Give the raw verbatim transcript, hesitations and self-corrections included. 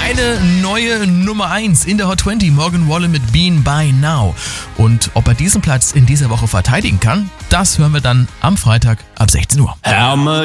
eine neue Nummer eins in der Hot zwanzig. Morgan Wallen mit Being By Now. Und ob er diesen Platz in dieser Woche verteidigen kann, das hören wir dann am Freitag ab sechzehn Uhr. How much